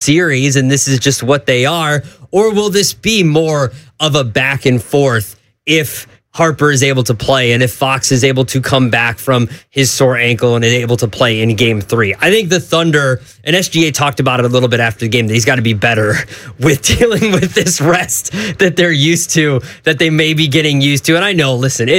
series and this is just what they are? Or will this be more of a back and forth if Harper is able to play and if Fox is able to come back from his sore ankle and is able to play in game 3? I think the Thunder, and SGA talked about it a little bit after the game, that he's got to be better with dealing with this rest that they're used to, that they may be getting used to. And I know, listen,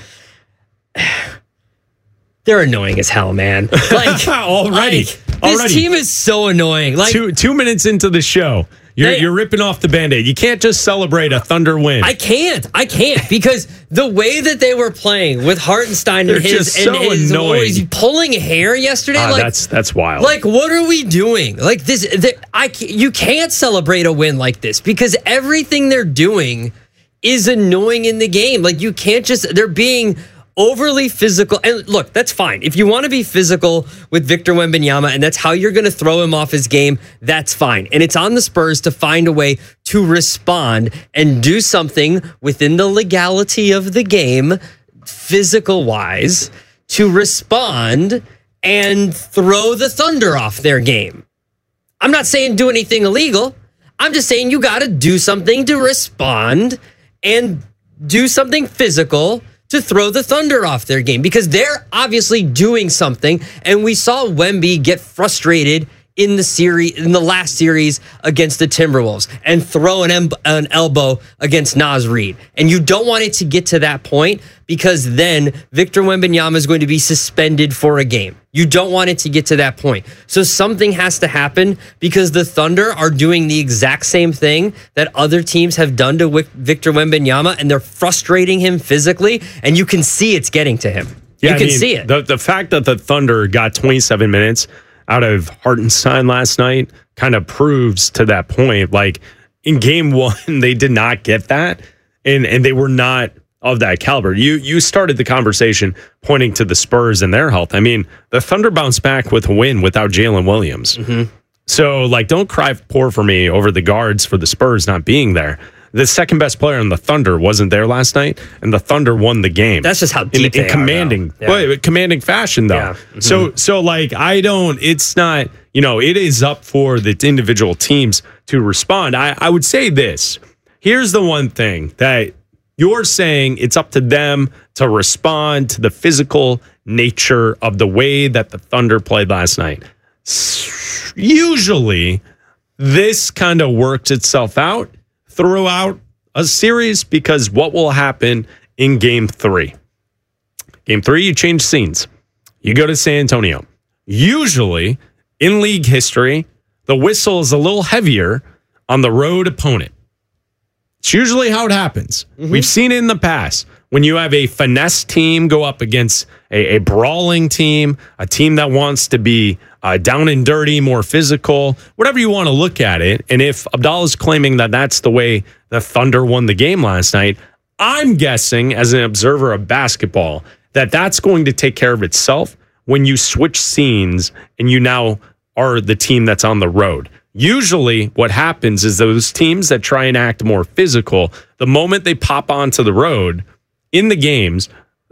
they're annoying as hell, man. Like already. This team is so annoying. Like 2 minutes into the show, you're ripping off the Band-Aid. You can't just celebrate a Thunder win. I can't because the way that they were playing with Hartenstein and his he's pulling hair yesterday. That's wild. Like, what are we doing? Like this, you can't celebrate a win like this because everything they're doing is annoying in the game. Like you can't they're being overly physical. And look, that's fine. If you want to be physical with Victor Wembanyama and that's how you're going to throw him off his game, that's fine. And it's on the Spurs to find a way to respond and do something within the legality of the game, physical-wise, to respond and throw the Thunder off their game. I'm not saying do anything illegal. I'm just saying you got to do something to respond and do something physical to throw the Thunder off their game because they're obviously doing something. And we saw Wemby get frustrated in the last series against the Timberwolves and throw an elbow against Naz Reid. And you don't want it to get to that point because then Victor Wembanyama is going to be suspended for a game. You don't want it to get to that point. So something has to happen because the Thunder are doing the exact same thing that other teams have done to Victor Wembanyama, and they're frustrating him physically, and you can see it's getting to him. Yeah, you can see it. The fact that the Thunder got 27 minutes out of Hartenstein last night kind of proves to that point. Like in game 1, they did not get that, and they were not of that caliber. You started the conversation pointing to the Spurs and their health. I mean, the Thunder bounced back with a win without Jalen Williams. Mm-hmm. So, like, don't cry poor for me over the guards for the Spurs not being there. The second best player on the Thunder wasn't there last night, and the Thunder won the game. That's just how deep they in commanding, commanding fashion, though. Yeah. Mm-hmm. So like, it's not, it is up for the individual teams to respond. I would say this. Here's the one thing that you're saying: it's up to them to respond to the physical nature of the way that the Thunder played last night. Usually, this kind of works itself out throughout a series because what will happen in game 3? Game 3, you change scenes. You go to San Antonio. Usually, in league history, the whistle is a little heavier on the road opponent. It's usually how it happens. Mm-hmm. We've seen it in the past. When you have a finesse team go up against a brawling team, a team that wants to be down and dirty, more physical, whatever you want to look at it. And if Abdallah's claiming that that's the way the Thunder won the game last night, I'm guessing as an observer of basketball that that's going to take care of itself when you switch scenes and you now are the team that's on the road. Usually what happens is those teams that try and act more physical, the moment they pop onto the road in the games,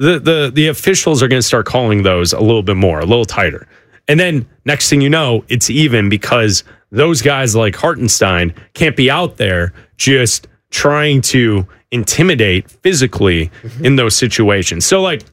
the officials are going to start calling those a little bit more, a little tighter. And then next thing you know, it's even because those guys like Hartenstein can't be out there just trying to intimidate physically in those situations. So like,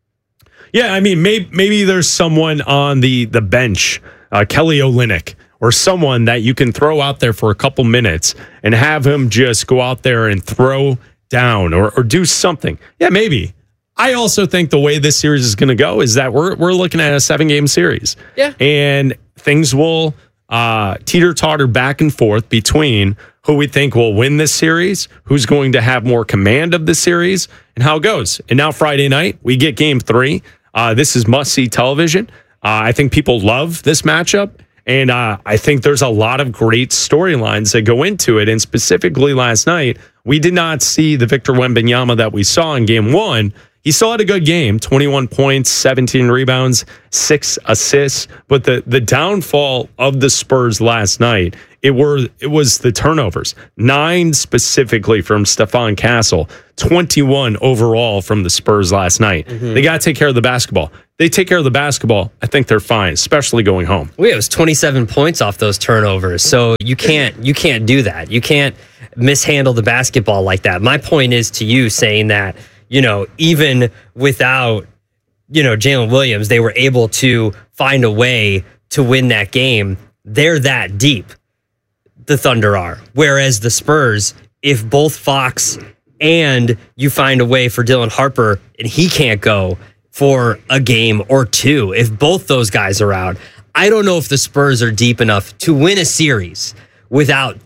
yeah, I mean, maybe there's someone on the bench, Kelly Olynyk, or someone that you can throw out there for a couple minutes and have him just go out there and throw down or do something. Yeah, maybe. I also think the way this series is going to go is that we're looking at a 7-game series. Yeah. And things will teeter-totter back and forth between who we think will win this series, who's going to have more command of the series, and how it goes. And now Friday night, we get game 3. This is must-see television. I think people love this matchup. And I think there's a lot of great storylines that go into it. And specifically last night, we did not see the Victor Wembanyama that we saw in game 1. He still had a good game, 21 points, 17 rebounds, 6 assists. But the downfall of the Spurs last night, it was the turnovers. 9 specifically from Stephon Castle, 21 overall from the Spurs last night. Mm-hmm. They got to take care of the basketball. they take care of the basketball, I think they're fine, especially going home. Well, it was 27 points off those turnovers. So you can't do that. You can't mishandle the basketball like that. My point is to you saying that, even without, Jalen Williams, they were able to find a way to win that game. They're that deep. The Thunder are. Whereas the Spurs, if both Fox and you find a way for Dylan Harper and he can't go for a game or two, if both those guys are out, I don't know if the Spurs are deep enough to win a series without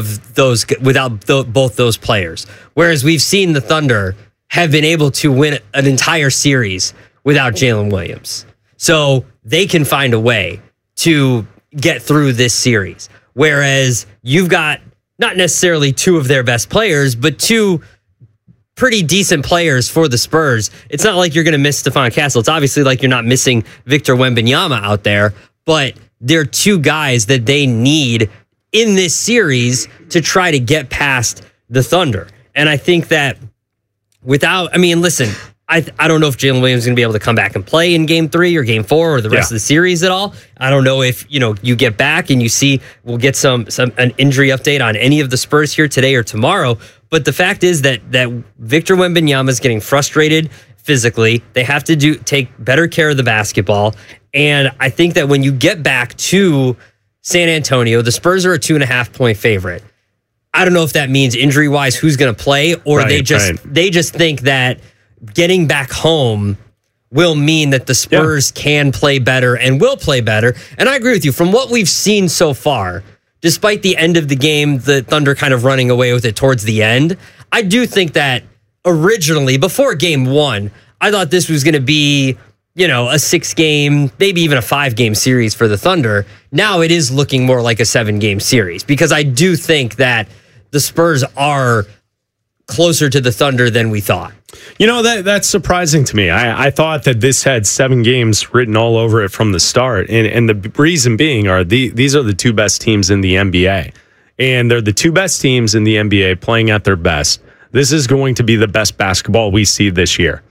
both those players. Whereas we've seen the Thunder have been able to win an entire series without Jalen Williams. So they can find a way to get through this series. Whereas you've got not necessarily two of their best players, but two pretty decent players for the Spurs. It's not like you're going to miss Stephon Castle. It's obviously like you're not missing Victor Wembanyama out there, but they're two guys that they need in this series to try to get past the Thunder. And I think that listen, I don't know if Jalen Williams is going to be able to come back and play in game 3 or game 4 or the rest of the series at all. I don't know if, you get back and you see, we'll get an injury update on any of the Spurs here today or tomorrow. But the fact is that Victor Wembanyama is getting frustrated physically. They have to take better care of the basketball. And I think that when you get back to San Antonio, the Spurs are a 2.5-point favorite. I don't know if that means injury-wise who's going to play, or they just think that getting back home will mean that the Spurs can play better and will play better. And I agree with you. From what we've seen so far, despite the end of the game, the Thunder kind of running away with it towards the end, I do think that originally, before game 1, I thought this was going to be, a 6-game, maybe even a 5-game series for the Thunder. Now it is looking more like a 7-game series, because I do think that the Spurs are closer to the Thunder than we thought. That's surprising to me. I thought that this had 7 games written all over it from the start. And the reason being these are the 2 best teams in the NBA. And they're the 2 best teams in the NBA playing at their best. This is going to be the best basketball we see this year.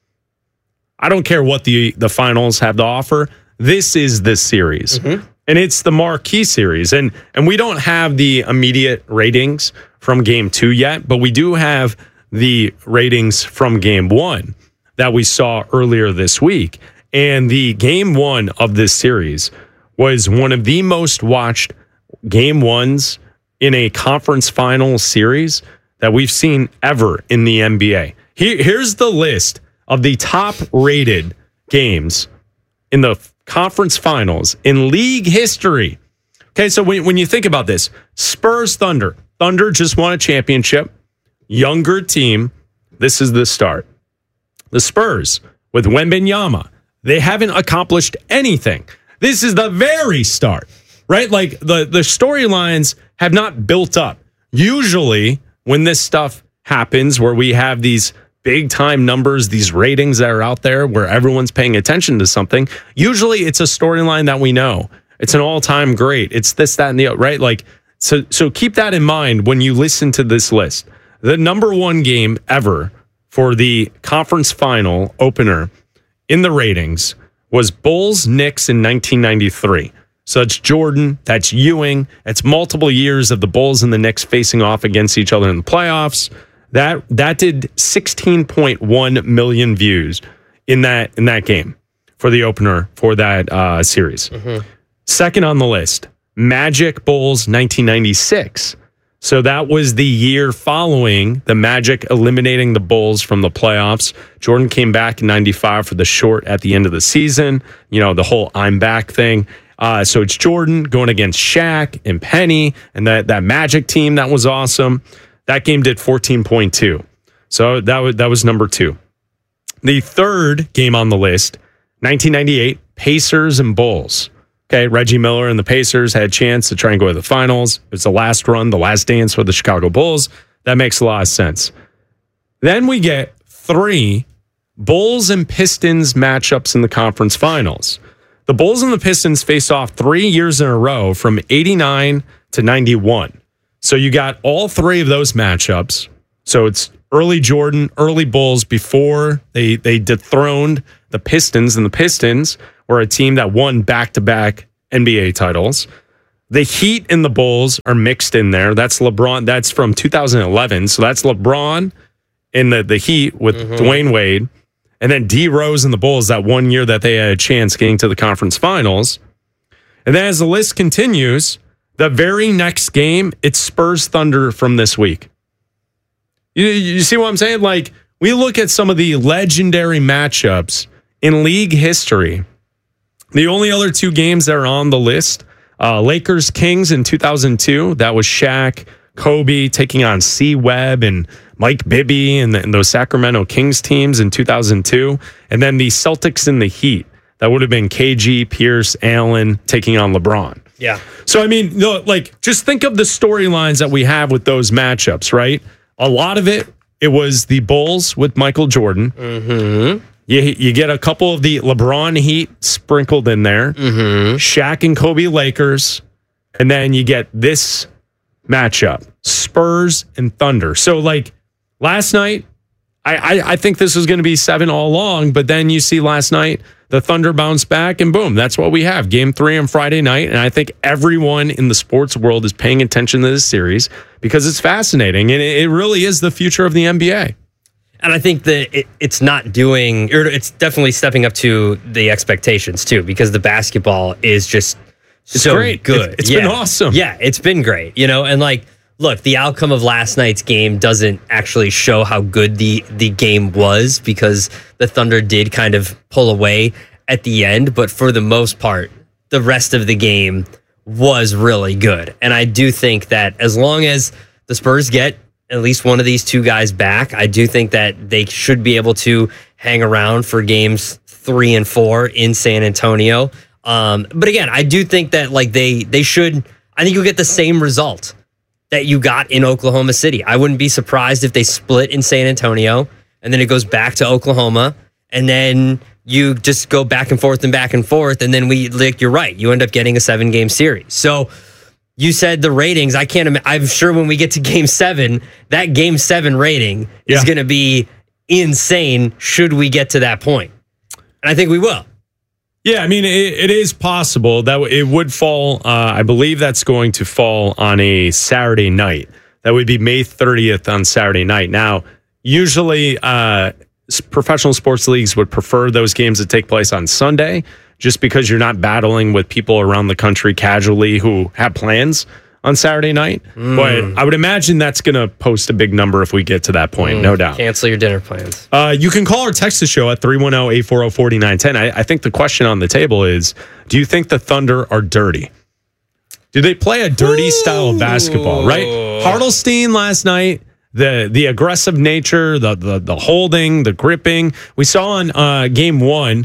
I don't care what the finals have to offer. This is the series. Mm-hmm. And it's the marquee series. And we don't have the immediate ratings from game 2 yet, but we do have the ratings from game 1 that we saw earlier this week. And the game 1 of this series was one of the most watched game 1s in a conference final series that we've seen ever in the NBA. Here's the list of the top rated games in the conference finals in league history. Okay, so when you think about this, Spurs Thunder just won a championship. Younger team. This is the start. The Spurs with Wembanyama, they haven't accomplished anything. This is the very start, right? Like the storylines have not built up. Usually when this stuff happens, where we have these big time numbers, these ratings that are out there where everyone's paying attention to something, usually it's a storyline that we know. It's an all-time great. It's this, that, and the other, right? Like, so keep that in mind when you listen to this list. The number 1 game ever for the conference final opener in the ratings was Bulls-Knicks in 1993. So that's Jordan, that's Ewing, it's multiple years of the Bulls and the Knicks facing off against each other in the playoffs. That did 16.1 million views in that game for the opener for that series. Mm-hmm. Second on the list, Magic Bulls 1996. So that was the year following the Magic eliminating the Bulls from the playoffs. Jordan came back in 95 for the short at the end of the season. The whole I'm back thing. So it's Jordan going against Shaq and Penny and that Magic team that was awesome. That game did 14.2. So that was number 2. The third game on the list, 1998, Pacers and Bulls. Okay, Reggie Miller and the Pacers had a chance to try and go to the finals. It was the last run, the last dance for the Chicago Bulls. That makes a lot of sense. Then we get 3 Bulls and Pistons matchups in the conference finals. The Bulls and the Pistons face off 3 years in a row from 89 to 91. So you got all 3 of those matchups. So it's early Jordan, early Bulls before they dethroned the Pistons, and the Pistons were a team that won back-to-back NBA titles. The Heat and the Bulls are mixed in there. That's LeBron. That's from 2011. So that's LeBron in the Heat with Dwayne Wade. And then D Rose and the Bulls that 1 year that they had a chance getting to the conference finals. And then as the list continues, the very next game, it's Spurs Thunder from this week. You see what I'm saying? Like, we look at some of the legendary matchups in league history. The only other two games that are on the list, Lakers Kings in 2002. That was Shaq, Kobe taking on C. Webb and Mike Bibby and those Sacramento Kings teams in 2002. And then the Celtics and the Heat. That would have been KG, Pierce, Allen taking on LeBron. Yeah. So, I mean, like, just think of the storylines that we have with those matchups, right? A lot of it was the Bulls with Michael Jordan. Mm-hmm. You get a couple of the LeBron Heat sprinkled in there. Mm-hmm. Shaq and Kobe Lakers. And then you get this matchup, Spurs and Thunder. So, like, last night, I think this was going to be 7 all along, but then you see last night, the Thunder bounce back, and boom, that's what we have. Game 3 on Friday night, and I think everyone in the sports world is paying attention to this series because it's fascinating, and it really is the future of the NBA. And I think that it's not doing, or it's definitely stepping up to the expectations too, because the basketball is just so great. Good. It's been awesome. Yeah, it's been great. And like, look, the outcome of last night's game doesn't actually show how good the game was because the Thunder did kind of pull away at the end. But for the most part, the rest of the game was really good. And I do think that as long as the Spurs get at least one of these two guys back, I do think that they should be able to hang around for games 3 and 4 in San Antonio. But again, I do think that like they should, I think you'll get the same result that you got in Oklahoma City. I wouldn't be surprised if they split in San Antonio and then it goes back to Oklahoma and then you just go back and forth and then you're right, you end up getting a 7-game series. So you said the ratings, I'm sure when we get to game 7, that game 7 rating is going to be insane should we get to that point. And I think we will. Yeah, I mean, it is possible that it would fall. I believe that's going to fall on a Saturday night. That would be May 30th on Saturday night. Now, usually professional sports leagues would prefer those games to take place on Sunday just because you're not battling with people around the country casually who have plans on Saturday night. But I would imagine that's going to post a big number if we get to that point, no doubt. Cancel your dinner plans. You can call or text the show at 310-840-4910. I think the question on the table is, do you think the Thunder are dirty? Do they play a dirty style of basketball, right? Hartelstein last night, the aggressive nature, the holding, the gripping. We saw on game 1,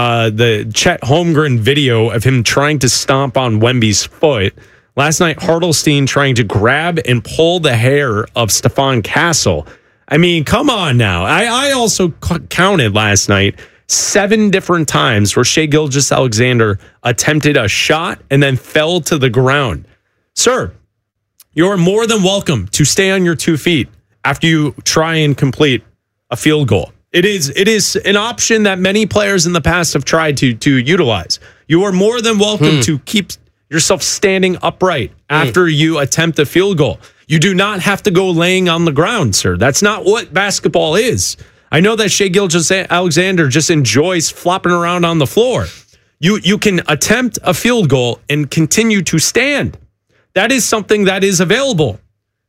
the Chet Holmgren video of him trying to stomp on Wemby's foot. Last night, Hartelstein trying to grab and pull the hair of Stephon Castle. I mean, come on now. I also counted last night 7 different times where Shai Gilgeous-Alexander attempted a shot and then fell to the ground. Sir, you're more than welcome to stay on your 2 feet after you try and complete a field goal. It is an option that many players in the past have tried to utilize. You are more than welcome to keep yourself standing upright after you attempt a field goal. You do not have to go laying on the ground, sir. That's not what basketball is. I know that Shai Gilgeous-Alexander just enjoys flopping around on the floor. You can attempt a field goal and continue to stand. That is something that is available.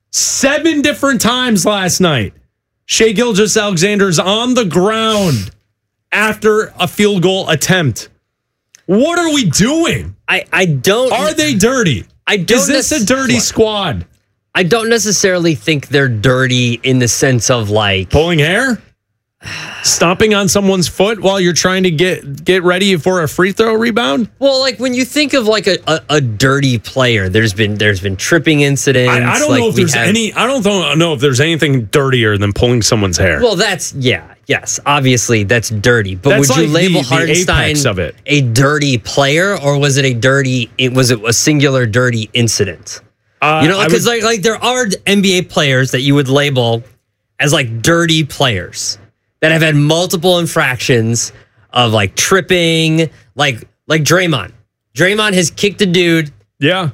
7 different times last night, Shai Gilgeous-Alexander's on the ground after a field goal attempt. What are we doing? I don't. Are they dirty? Is this a dirty squad? I don't necessarily think they're dirty in the sense of like pulling hair, stomping on someone's foot while you're trying to get ready for a free throw rebound. Well, like when you think of like a dirty player, there's been tripping incidents. I don't know if there's any. I don't know if there's anything dirtier than pulling someone's hair. Well, yes, obviously that's dirty. But that's would you like label the Hartenstein apex of it a dirty player, or was it a singular dirty incident? Because like there are NBA players that you would label as like dirty players that have had multiple infractions of like tripping, like Draymond. Draymond has kicked a dude. Yeah.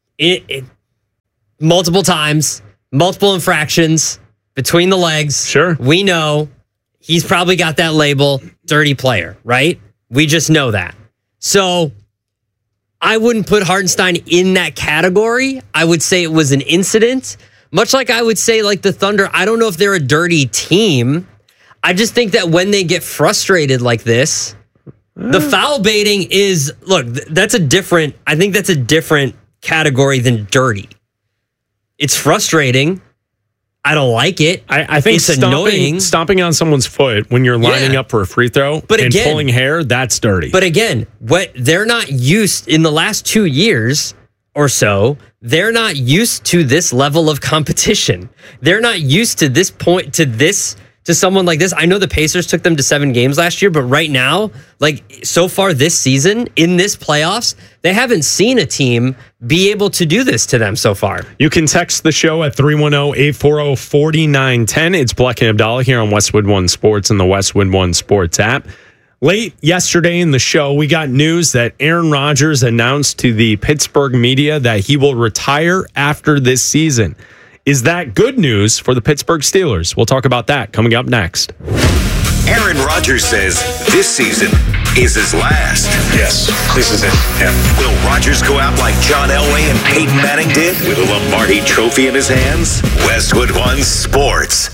Multiple times, multiple infractions between the legs. Sure. We know he's probably got that label, dirty player, right? We just know that. So I wouldn't put Hartenstein in that category. I would say it was an incident. Much like I would say like the Thunder, I don't know if they're a dirty team. I just think that when they get frustrated like this, the foul baiting is, look, that's a different category than dirty. It's frustrating. I don't like it. I think it's annoying. Stomping on someone's foot when you're lining up for a free throw and pulling hair, that's dirty. But again, what they're not used in the last 2 years or so, they're not used to this level of competition. They're not used to this point, to someone like this. I know the Pacers took them to 7 games last year, but right now, like so far this season, in this playoffs, they haven't seen a team be able to do this to them so far. You can text the show at 310-840-4910. It's Bleck and Abdallah here on Westwood One Sports and the Westwood One Sports app. Late yesterday in the show, we got news that Aaron Rodgers announced to the Pittsburgh media that he will retire after this season. Is that good news for the Pittsburgh Steelers? We'll talk about that coming up next. Aaron Rodgers says this season is his last. Yes, this is it. Yeah. Will Rodgers go out like John Elway and Peyton Manning did with a Lombardi trophy in his hands? Westwood One Sports.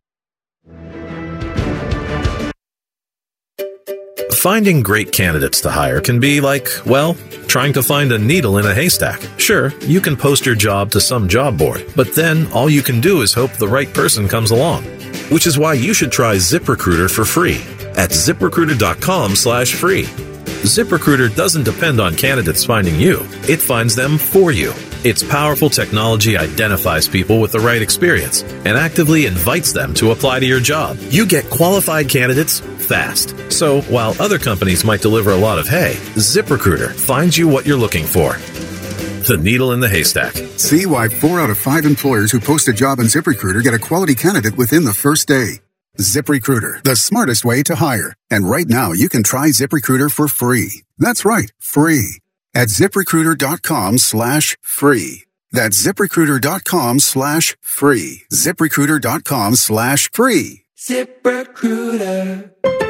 Finding great candidates to hire can be like, well, trying to find a needle in a haystack. Sure, you can post your job to some job board, but then all you can do is hope the right person comes along. Which is why you should try ZipRecruiter for free at ZipRecruiter.com/free. ZipRecruiter doesn't depend on candidates finding you. It finds them for you. Its powerful technology identifies people with the right experience and actively invites them to apply to your job. You get qualified candidates fast. So while other companies might deliver a lot of hay, ZipRecruiter finds you what you're looking for. The needle in the haystack. See why 4 out of 5 employers who post a job on ZipRecruiter get a quality candidate within the first day. ZipRecruiter, the smartest way to hire. And right now, you can try ZipRecruiter for free. That's right, free. At ZipRecruiter.com/free. That's ZipRecruiter.com/free. ZipRecruiter.com/free. ZipRecruiter.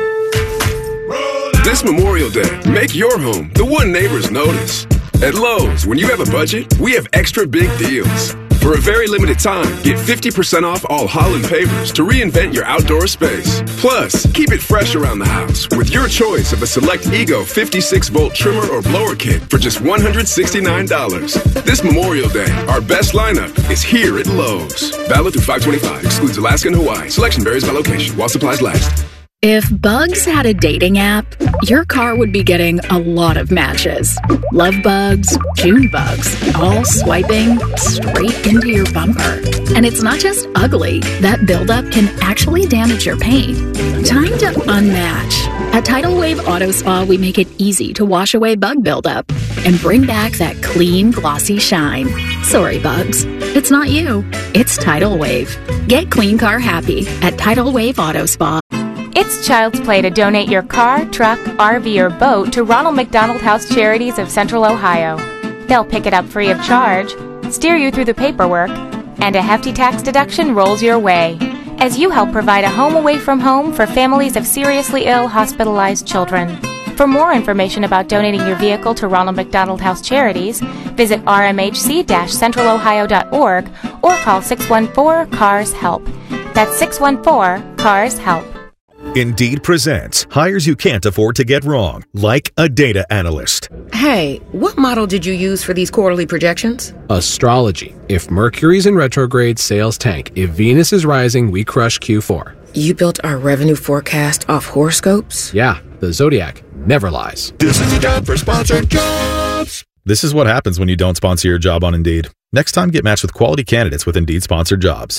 This Memorial Day, make your home the one neighbors notice. At Lowe's, when you have a budget, we have extra big deals. For a very limited time, get 50% off all Holland pavers to reinvent your outdoor space. Plus, keep it fresh around the house with your choice of a select Ego 56-volt trimmer or blower kit for just $169. This Memorial Day, our best lineup is here at Lowe's. Valid through 5/25. Excludes Alaska and Hawaii. Selection varies by location while supplies last. If Bugs had a dating app, your car would be getting a lot of matches. Love bugs, June bugs, all swiping straight into your bumper. And it's not just ugly. That buildup can actually damage your paint. Time to unmatch. At Tidal Wave Auto Spa, we make it easy to wash away bug buildup and bring back that clean, glossy shine. Sorry, bugs. It's not you. It's Tidal Wave. Get clean car happy at Tidal Wave Auto Spa. It's child's play to donate your car, truck, RV, or boat to Ronald McDonald House Charities of Central Ohio. They'll pick it up free of charge, steer you through the paperwork, and a hefty tax deduction rolls your way as you help provide a home away from home for families of seriously ill, hospitalized children. For more information about donating your vehicle to Ronald McDonald House Charities, visit rmhc-centralohio.org or call 614-CARS-HELP. That's 614-CARS-HELP. Indeed presents hires you can't afford to get wrong, like a data analyst. Hey, what model did you use for these quarterly projections? Astrology. If Mercury's in retrograde, sales tank. If Venus is rising, we crush Q4. You built our revenue forecast off horoscopes? Yeah, the Zodiac never lies. This is a job for sponsored jobs. This is what happens when you don't sponsor your job on Indeed. Next time, get matched with quality candidates with Indeed sponsored jobs.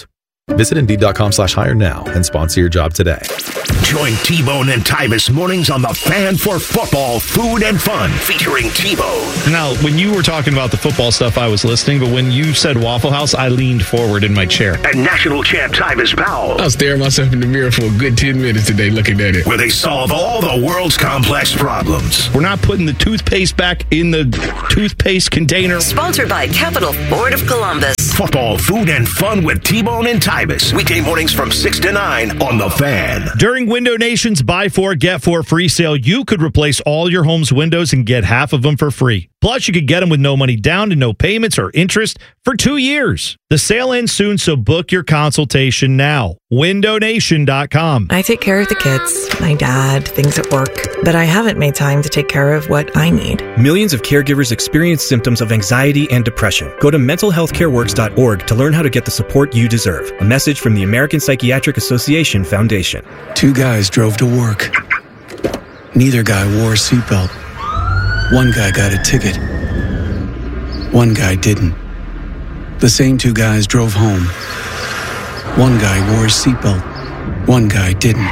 Visit Indeed.com/hire now and sponsor your job today. Join T-Bone and Tyvis mornings on The Fan for football, food, and fun, featuring T-Bone. Now, when you were talking about the football stuff, I was listening, but when you said Waffle House, I leaned forward in my chair. And national champ Tyvis Powell. I was staring myself in the mirror for a good 10 minutes today looking at it. Where they solve all the world's complex problems. We're not putting the toothpaste back in the toothpaste container. Sponsored by Capital Ford of Columbus. Football, food, and fun with T-Bone and Tyvis. Weekday mornings from 6 to 9 on The Fan. During Window Nation's Buy 4, Get 4 free sale, you could replace all your home's windows and get half of them for free. Plus, you could get them with no money down and no payments or interest for 2 years. The sale ends soon, so book your consultation now. WindowNation.com. I take care of the kids, my dad, things at work, but I haven't made time to take care of what I need. Millions of caregivers experience symptoms of anxiety and depression. Go to mentalhealthcareworks.org to learn how to get the support you deserve. A message from the American Psychiatric Association Foundation. 2 guys drove to work. Neither guy wore a seatbelt. One guy got a ticket. One guy didn't. The same 2 guys drove home. One guy wore a seatbelt. One guy didn't.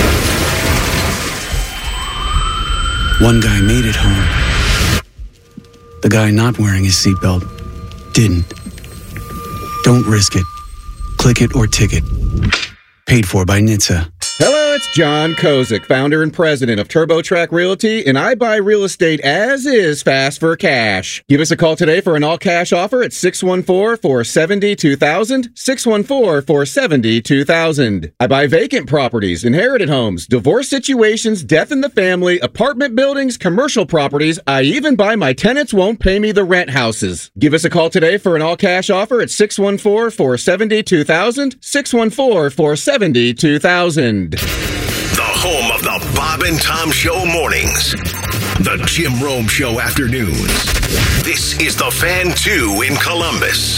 One guy made it home. The guy not wearing his seatbelt didn't. Don't risk it. Click it or ticket. Paid for by NHTSA. Hello, it's John Kozik, founder and president of TurboTrack Realty, and I buy real estate as is fast for cash. Give us a call today for an all-cash offer at 614-470-2000, 614-470-2000. I buy vacant properties, inherited homes, divorce situations, death in the family, apartment buildings, commercial properties. I even buy my tenants won't pay me the rent houses. Give us a call today for an all-cash offer at 614-470-2000, 614-470-2000. The home of the Bob and Tom Show mornings. The Jim Rome Show afternoons. This is The Fan 2 in Columbus.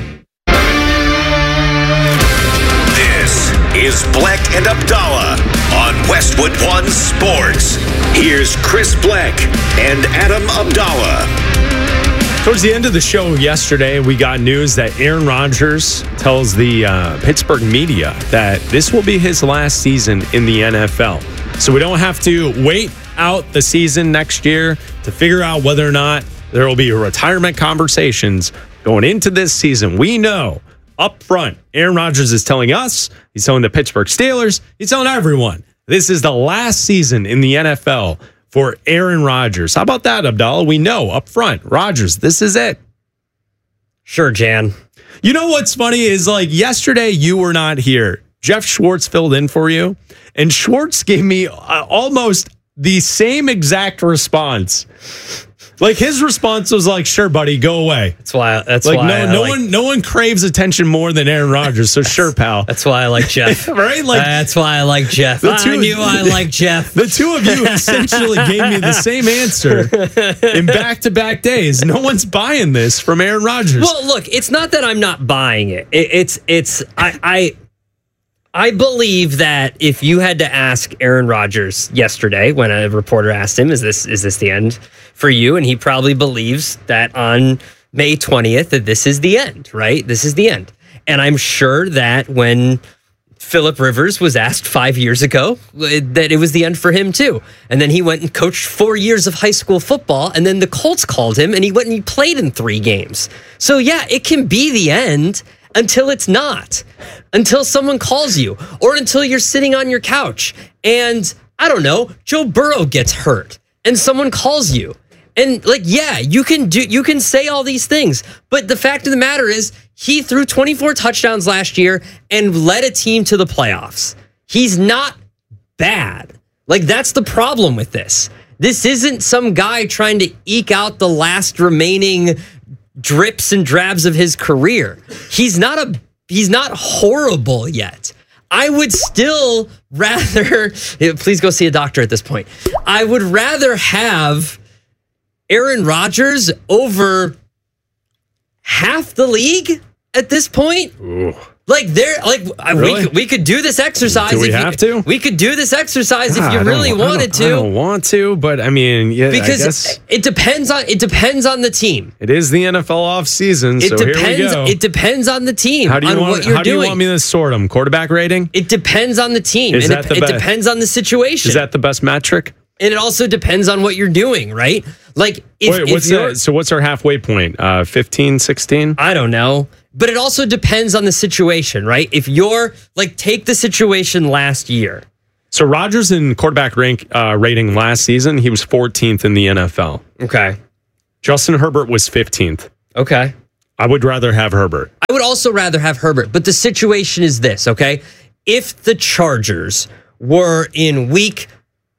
This is Bleck and Abdallah on Westwood One Sports. Here's Chris Bleck and Adam Abdallah. Towards the end of the show yesterday, we got news that Aaron Rodgers tells the Pittsburgh media that this will be his last season in the NFL. So we don't have to wait out the season next year to figure out whether or not there will be retirement conversations going into this season. We know up front, Aaron Rodgers is telling us, he's telling the Pittsburgh Steelers, he's telling everyone, this is the last season in the NFL for Aaron Rodgers. How about that, Abdallah? We know up front, Rodgers, this is it. Sure, Jan. You know what's funny is, like, yesterday you were not here. Jeff Schwartz filled in for you, and Schwartz gave me almost the same exact response. Like, his response was like, "Sure, buddy, go away." That's why. No one craves attention more than Aaron Rodgers. So sure, pal. That's why I like Jeff. Right? Like, that's why I like Jeff. I knew I liked Jeff. The two of you essentially gave me the same answer in back-to-back days. No one's buying this from Aaron Rodgers. Well, look, it's not that I'm not buying it. I believe that if you had to ask Aaron Rodgers yesterday when a reporter asked him, is this the end for you? And he probably believes that on May 20th that this is the end, right? This is the end. And I'm sure that when Phillip Rivers was asked 5 years ago that it was the end for him too. And then he went and coached 4 years of high school football, and then the Colts called him and he went and he played in 3 games. So yeah, it can be the end until it's not, until someone calls you, or until you're sitting on your couch and, I don't know, Joe Burrow gets hurt and someone calls you. And like, yeah, you can say all these things, but the fact of the matter is he threw 24 touchdowns last year and led a team to the playoffs. He's not bad. Like, that's the problem with this. This isn't some guy trying to eke out the last remaining drips and drabs of his career. He's not horrible yet. I would still rather, please go see a doctor at this point. I would rather have Aaron Rodgers over half the league at this point. Ooh. Like Really? we could do this exercise. Do we have to? We could do this exercise if you I really wanted to. I don't want to, but I mean, yeah, because I guess it depends on the team. it is the NFL off season, so here we go. It depends on the team. How do you what you're do you doing. want me to sort them? Quarterback rating? It depends on the team. Is and that the it best? depends on the situation. Is that the best metric? And it also depends on what you're doing, right? Like what's our halfway point? 15, 16? I don't know. But it also depends on the situation, right? If you're take the situation last year. So Rodgers in quarterback rating last season, he was 14th in the NFL. Okay. Justin Herbert was 15th. Okay. I would rather have Herbert. I would also rather have Herbert, but the situation is this, okay? If the Chargers were in week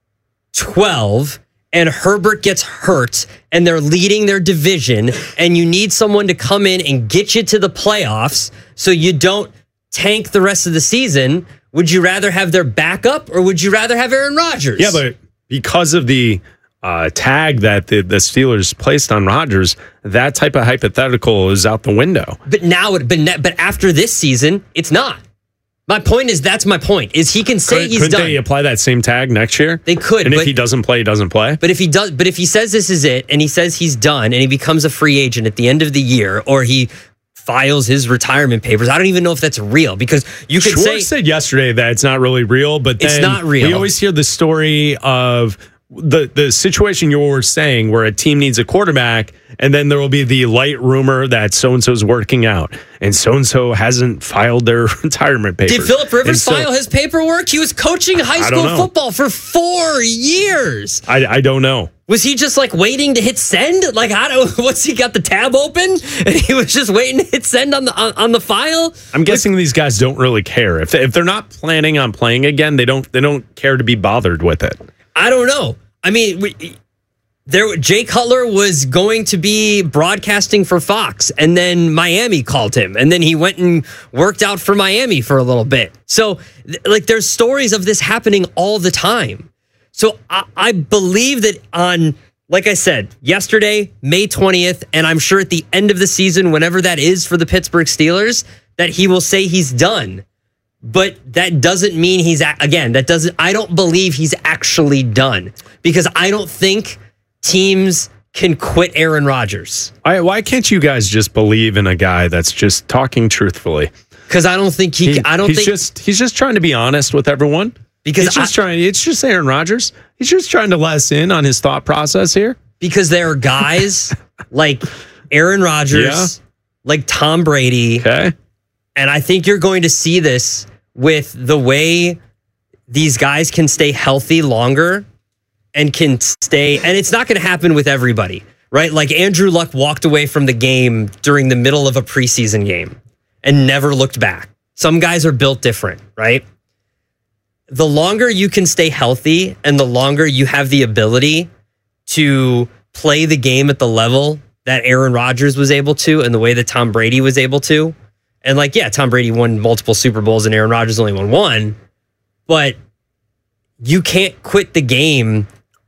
12 and Herbert gets hurt and they're leading their division and you need someone to come in and get you to the playoffs so you don't tank the rest of the season, would you rather have their backup or would you rather have Aaron Rodgers? Yeah, but because of the tag that the Steelers placed on Rodgers, that type of hypothetical is out the window. But but after this season, it's not. My point is, that's my point, is he can say he's done. Couldn't they apply that same tag next year? They could. And if he doesn't play, he doesn't play? But if he says this is it, and he says he's done, and he becomes a free agent at the end of the year, or he files his retirement papers, I don't even know if that's real, because you could Schwartz said yesterday that it's not really real, but then it's not real. We always hear the story of the situation you were saying where a team needs a quarterback, and then there will be the light rumor that so-and-so's working out, and so-and-so hasn't filed their retirement papers. Did Phillip Rivers file his paperwork? He was coaching high school football for 4 years. I don't know. Was he just waiting to hit send? What's he got the tab open and he was just waiting to hit send on the file? I'm guessing these guys don't really care. If they're not planning on playing again, they don't care to be bothered with it. I don't know. I mean, Jay Cutler was going to be broadcasting for Fox, and then Miami called him, and then he went and worked out for Miami for a little bit. So, there's stories of this happening all the time. So I believe that on, like I said, yesterday, May 20th, and I'm sure at the end of the season, whenever that is for the Pittsburgh Steelers, that he will say he's done. But that doesn't mean I don't believe he's actually done, because I don't think teams can quit Aaron Rodgers. Why can't you guys just believe in a guy that's just talking truthfully? Because I don't think he's just trying to be honest with everyone. Because it's just Aaron Rodgers. He's just trying to let us in on his thought process here. Because there are guys like Aaron Rodgers, like Tom Brady. Okay. And I think you're going to see this with the way these guys can stay healthy longer and can stay. And it's not going to happen with everybody, right? Like Andrew Luck walked away from the game during the middle of a preseason game and never looked back. Some guys are built different, right? The longer you can stay healthy and the longer you have the ability to play the game at the level that Aaron Rodgers was able to and the way that Tom Brady was able to. And Tom Brady won multiple Super Bowls and Aaron Rodgers only won one. But you can't quit the game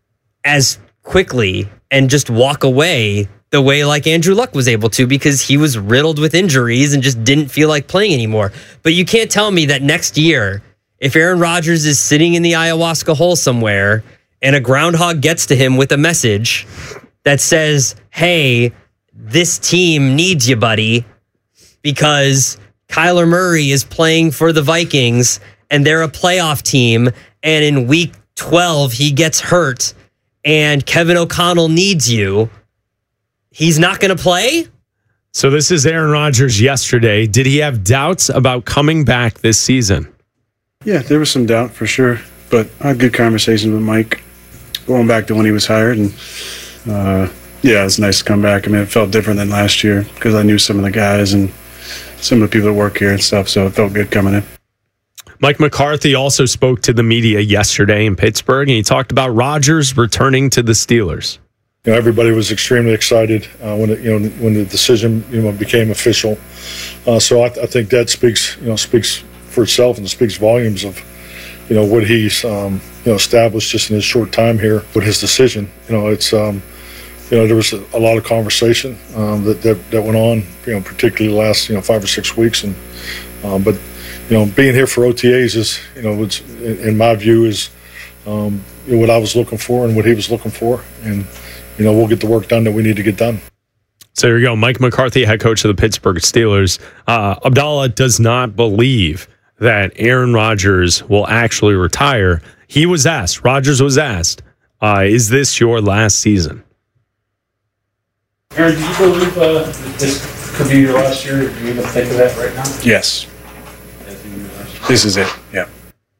as quickly and just walk away the way like Andrew Luck was able to, because he was riddled with injuries and just didn't feel like playing anymore. But you can't tell me that next year, if Aaron Rodgers is sitting in the ayahuasca hole somewhere and a groundhog gets to him with a message that says, hey, this team needs you, buddy, because Kyler Murray is playing for the Vikings and they're a playoff team, and in week 12 he gets hurt and Kevin O'Connell needs you, he's not going to play? So this is Aaron Rodgers yesterday. Did he have doubts about coming back this season? Yeah, there was some doubt for sure, but I had good conversations with Mike going back to when he was hired, and it was nice to come back. I mean, it felt different than last year because I knew some of the guys and some of the people that work here and stuff, so it felt good coming in. Mike McCarthy also spoke to the media yesterday in Pittsburgh, and he talked about Rodgers returning to the Steelers. Everybody was extremely excited when the decision became official. So I think that speaks for itself and speaks volumes of what he's established just in his short time here with his decision. There was a lot of conversation that went on, particularly the last 5 or 6 weeks, and But being here for OTAs is, it's, in my view, is what I was looking for and what he was looking for, and we'll get the work done that we need to get done. So there you go, Mike McCarthy, head coach of the Pittsburgh Steelers. Abdallah does not believe that Aaron Rodgers will actually retire. He was asked, Rodgers was asked, is this your last season? Aaron, do you believe this could be your last year? Do you even think of that right now? Yes. This is it. Yeah.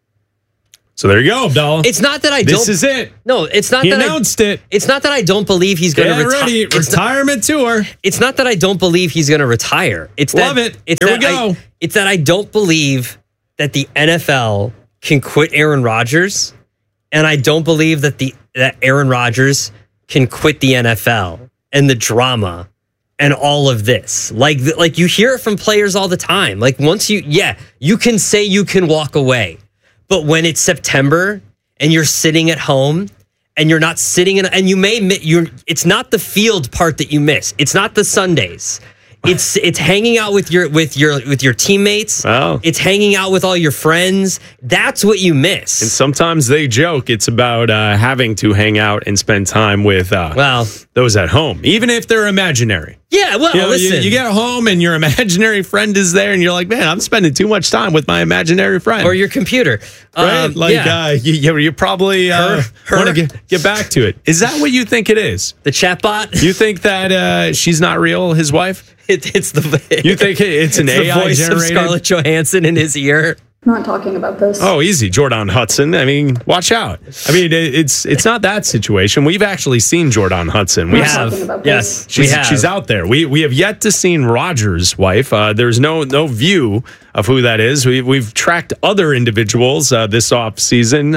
So there you go, Abdallah. It's not that I don't. This is it. No, it's not He that announced it. It's not that I don't believe he's going to retire. Retirement tour. It's not that I don't believe he's going to retire. It's Love that, it. It's Here that we go. it's that I don't believe that the NFL can quit Aaron Rodgers, and I don't believe that that Aaron Rodgers can quit the NFL and the drama and all of this. Like you hear it from players all the time. Like once you can say you can walk away. But when it's September and you're sitting at home and you're not sitting in, and it's not the field part that you miss. It's not the Sundays. It's hanging out with your teammates. Wow. It's hanging out with all your friends. That's what you miss. And sometimes they joke it's about having to hang out and spend time with those at home, even if they're imaginary. Yeah, well, listen. You get home and your imaginary friend is there, and you're like, man, I'm spending too much time with my imaginary friend. Or your computer. Right? You probably want to get back to it. Is that what you think it is? The chatbot? You think that she's not real, his wife? It's the. You think it's an AI the voice generated? Of Scarlett Johansson in his ear. I'm not talking about this. Oh, easy, Jordan Hudson. I mean, watch out. I mean, it's not that situation. We've actually seen Jordan Hudson. We have. Yes, she's out there. We have yet to seen Rodgers' wife. There's no view of who that is. We've tracked other individuals this off season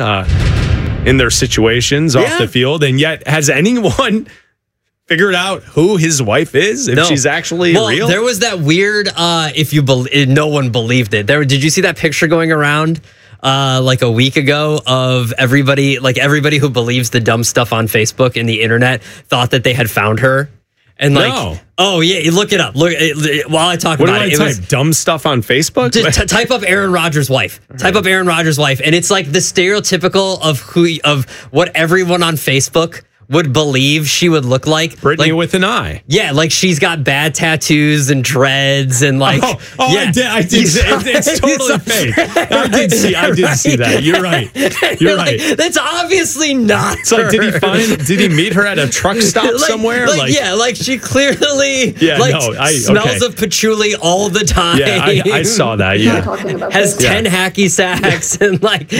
in their situations off the field, and yet has anyone figured out who his wife is, if she's actually real? There was that weird, no one believed it. Did you see that picture going around like a week ago of everybody who believes the dumb stuff on Facebook and the internet thought that they had found her? And oh yeah, look it up. Look while I talk about it. What do I type? Dumb stuff on Facebook? Just type up Aaron Rodgers' wife. Type up Aaron Rodgers' wife, and it's like the stereotypical of what everyone on Facebook would believe she would look like. Brittany with an eye. Yeah, like she's got bad tattoos and dreads and like. I did. It's totally fake. I did see that. You're right. You're right. That's obviously not. It's like, did he meet her at a truck stop somewhere? Like she clearly smells of patchouli all the time. Yeah, I saw that. Yeah, has 10 hacky sacks and like.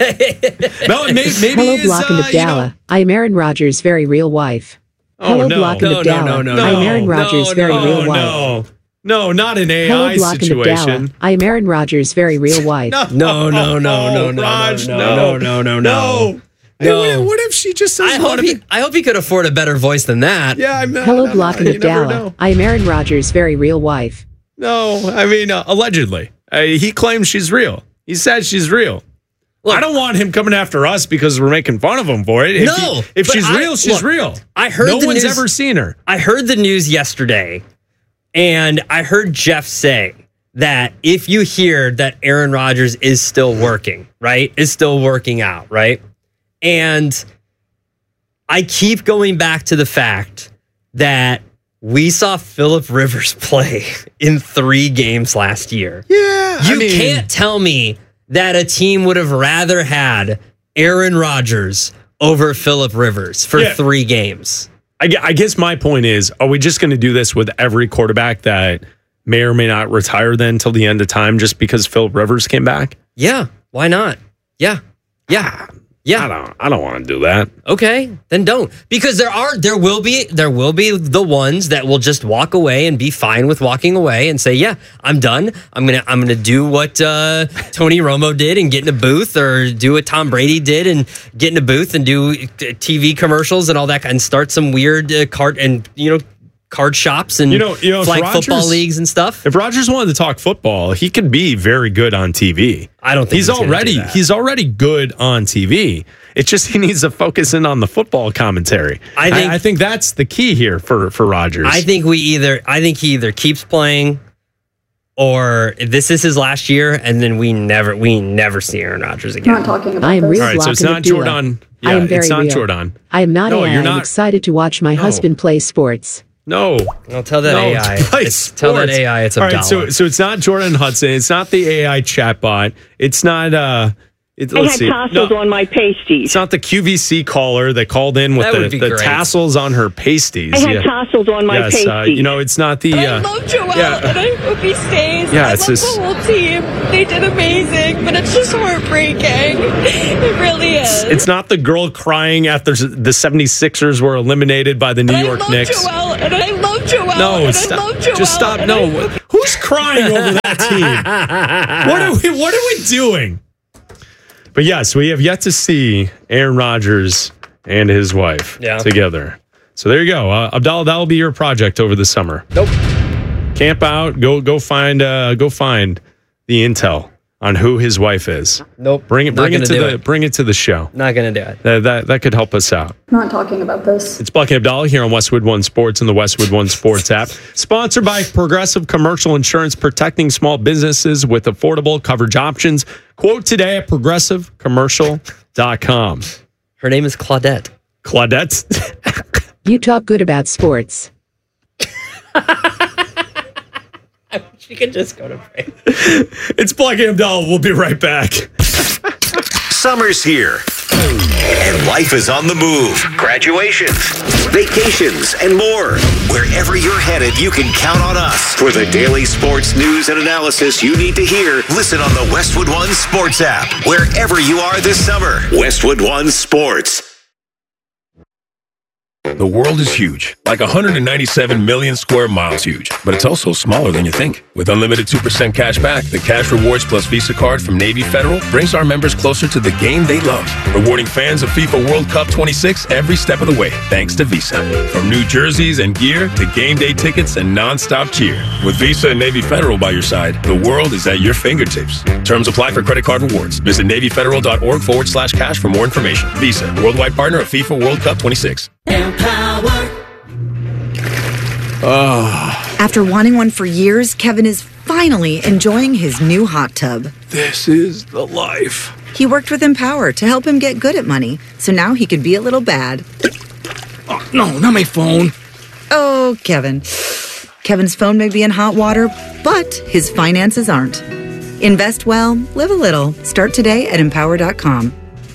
No, maybe Hello, Block and Abdallah. I'm Aaron Rodgers' very real wife. Hello, Block and Abdallah. No. I'm Aaron Rodgers' very real wife. No, not an AI Hello, Block and Abdallah. situation. I'm Aaron Rodgers' very real wife. No, Raj, no. What if she just says? I hope he could afford a better voice than that. Yeah, Hello, Block and Abdallah. I'm Aaron Rodgers' very real wife. No, I mean allegedly. He claims she's real. He says she's real. Look, I don't want him coming after us because we're making fun of him for it. If she's real, she's real. I heard no one's ever seen her. I heard the news yesterday, and I heard Jeff say that if you hear that Aaron Rodgers is still working, right, is still working out, right, and I keep going back to the fact that we saw Phillip Rivers play in 3 games last year. Yeah, you can't tell me that a team would have rather had Aaron Rodgers over Phillip Rivers for 3 games. I guess my point is, are we just going to do this with every quarterback that may or may not retire then till the end of time just because Phillip Rivers came back? Yeah, why not? Yeah. I don't want to do that. Okay, then don't. Because there will be the ones that will just walk away and be fine with walking away and say, yeah, I'm done. I'm gonna do what Tony Romo did and get in a booth, or do what Tom Brady did and get in a booth and do TV commercials and all that, and start some weird card shops and flag football leagues and stuff. If Rodgers wanted to talk football, he could be very good on TV. I don't think he's already good on TV. It's just he needs to focus in on the football commentary. I think that's the key here for Rodgers. I think he either keeps playing or this is his last year, and then we never see Aaron Rodgers again. Not talking about I am this. real. All right, so it's not Jordan. Yeah, I am very it's not real. Jordan. I am not No, AI. you're I'm not. excited to watch my husband play sports. No. I'll tell that AI. Tell that AI it's All Abdallah. right, so it's not Jordan Hudson. It's not the AI chatbot. It's not. I had tassels on my pasties. It's not the QVC caller that called in with That would be the great. tassels on her pasties. I had tassels on my yes, pasties. it's not the. I love Joel, and I hope he stays. Yeah, I it's love just- the whole team. They did amazing, but it's just heartbreaking. It really is. It's not the girl crying after the 76ers were eliminated by the New York Knicks. Joel, and I love Joel. No, and stop. I love Joel. Just stop. and No, I- who's crying over that team? What are we doing? But yes, we have yet to see Aaron Rodgers and his wife together. So there you go, Abdallah. That'll be your project over the summer. Nope. Camp out. Go find the intel on who his wife is. Nope. Bring it to the show. Not gonna do it. That could help us out. Not talking about this. It's Buck and Abdallah here on Westwood One Sports and the Westwood One Sports app. Sponsored by Progressive Commercial Insurance, protecting small businesses with affordable coverage options. Quote today at progressivecommercial.com. Her name is Claudette. Claudette? You talk good about sports. She can just go to break. It's Buck and Abdallah. We'll be right back. Summer's here, and life is on the move. Graduations, vacations, and more. Wherever you're headed, you can count on us. For the daily sports news and analysis you need to hear, listen on the Westwood One Sports app. Wherever you are this summer, Westwood One Sports. The world is huge, like 197 million square miles huge, but it's also smaller than you think. With unlimited 2% cash back, the Cash Rewards Plus Visa card from Navy Federal brings our members closer to the game they love, rewarding fans of FIFA World Cup 26 every step of the way, thanks to Visa. From new jerseys and gear to game day tickets and non-stop cheer. With Visa and Navy Federal by your side, the world is at your fingertips. Terms apply for credit card rewards. Visit NavyFederal.org/cash for more information. Visa, worldwide partner of FIFA World Cup 26. After wanting one for years, Kevin is finally enjoying his new hot tub. This is the life. He worked with Empower to help him get good at money, so now he can be a little bad. Oh, no, not my phone. Oh, Kevin. Kevin's phone may be in hot water, but his finances aren't. Invest well, live a little. Start today at Empower.com.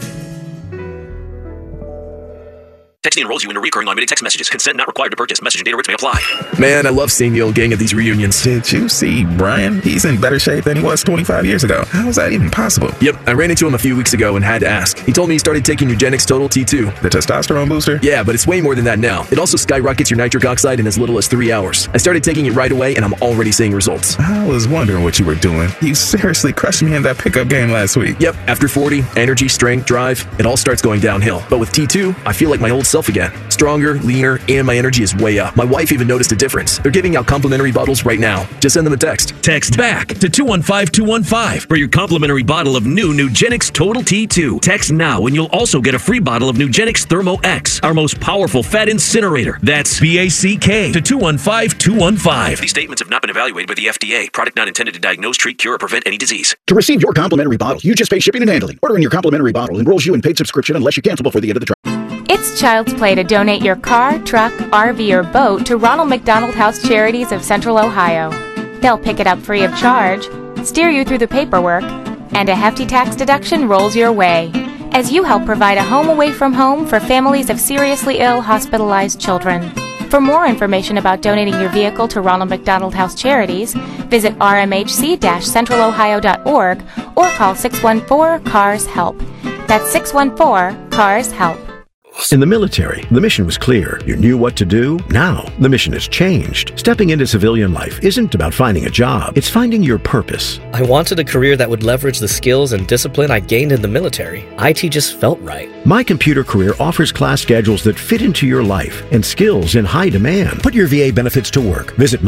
Texting enrolls you in recurring automated text messages. Consent not required to purchase. Message and data rates may apply. Man, I love seeing the old gang at these reunions. Did you see Brian? He's in better shape than he was 25 years ago. How is that even possible? Yep, I ran into him a few weeks ago and had to ask. He told me he started taking Nugenix Total T2. The testosterone booster? Yeah, but it's way more than that now. It also skyrockets your nitric oxide in as little as 3 hours. I started taking it right away and I'm already seeing results. I was wondering what you were doing. You seriously crushed me in that pickup game last week. Yep, after 40, energy, strength, drive, it all starts going downhill. But with T2, I feel like my old self again. Stronger, leaner, and my energy is way up. My wife even noticed a difference. They're giving out complimentary bottles right now. Just send them a text. Text BACK to 215-215 for your complimentary bottle of new Nugenix Total T2. Text now and you'll also get a free bottle of Nugenix Thermo X, our most powerful fat incinerator. That's BACK to 215-215. These statements have not been evaluated by the FDA. Product not intended to diagnose, treat, cure, or prevent any disease. To receive your complimentary bottle, you just pay shipping and handling. Ordering your complimentary bottle enrolls you in paid subscription unless you cancel before the end of the trial. It's Child's Play to donate your car, truck, RV, or boat to Ronald McDonald House Charities of Central Ohio. They'll pick it up free of charge, steer you through the paperwork, and a hefty tax deduction rolls your way as you help provide a home away from home for families of seriously ill, hospitalized children. For more information about donating your vehicle to Ronald McDonald House Charities, visit rmhc-centralohio.org or call 614-CARS-HELP. That's 614-CARS-HELP. In the military, the mission was clear. You knew what to do. Now, the mission has changed. Stepping into civilian life isn't about finding a job. It's finding your purpose. I wanted a career that would leverage the skills and discipline I gained in the military. IT just felt right. My Computer Career offers class schedules that fit into your life and skills in high demand. Put your VA benefits to work. Visit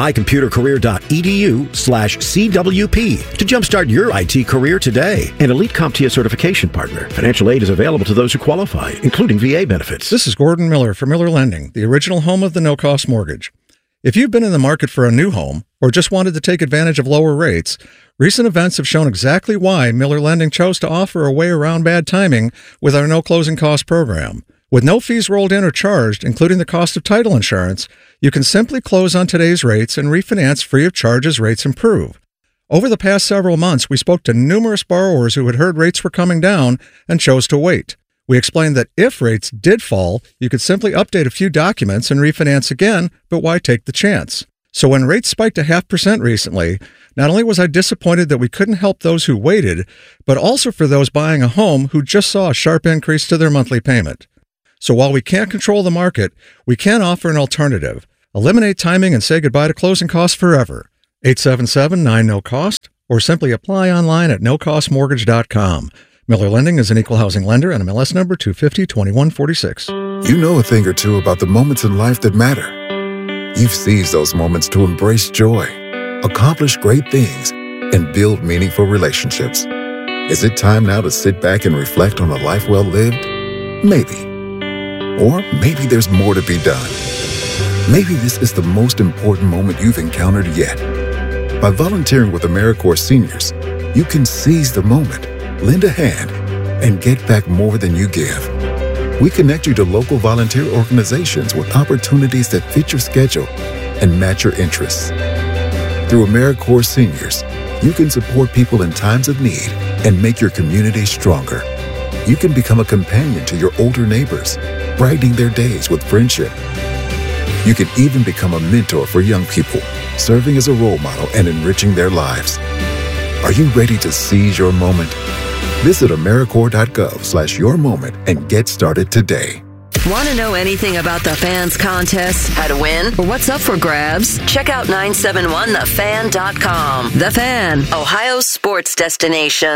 mycomputercareer.edu/CWP to jumpstart your IT career today. An Elite CompTIA certification partner. Financial aid is available to those who qualify, including VA benefits. This is Gordon Miller from Miller Lending, the original home of the no-cost mortgage. If you've been in the market for a new home, or just wanted to take advantage of lower rates, recent events have shown exactly why Miller Lending chose to offer a way around bad timing with our no closing cost program. With no fees rolled in or charged, including the cost of title insurance, you can simply close on today's rates and refinance free of charge as rates improve. Over the past several months, we spoke to numerous borrowers who had heard rates were coming down and chose to wait. We explained that if rates did fall, you could simply update a few documents and refinance again, but why take the chance? So when rates spiked to 0.5% recently, not only was I disappointed that we couldn't help those who waited, but also for those buying a home who just saw a sharp increase to their monthly payment. So while we can't control the market, we can offer an alternative. Eliminate timing and say goodbye to closing costs forever. 877-9-NO-COST, or simply apply online at nocostmortgage.com. Miller Lending is an equal housing lender and MLS number 250-2146. You know a thing or two about the moments in life that matter. You've seized those moments to embrace joy, accomplish great things, and build meaningful relationships. Is it time now to sit back and reflect on a life well lived? Maybe. Or maybe there's more to be done. Maybe this is the most important moment you've encountered yet. By volunteering with AmeriCorps Seniors, you can seize the moment, lend a hand, and get back more than you give. We connect you to local volunteer organizations with opportunities that fit your schedule and match your interests. Through AmeriCorps Seniors, you can support people in times of need and make your community stronger. You can become a companion to your older neighbors, brightening their days with friendship. You can even become a mentor for young people, serving as a role model and enriching their lives. Are you ready to seize your moment? Visit AmeriCorps.gov/yourmoment and get started today. Want to know anything about the Fans contest, how to win, or what's up for grabs? Check out 971thefan.com. The Fan, Ohio's sports destination.